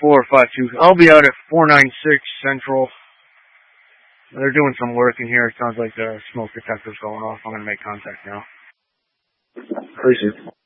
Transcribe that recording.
452. I'll be out at 496 Central. They're doing some work in here. It sounds like the smoke detector's going off. I'm going to make contact now. Please.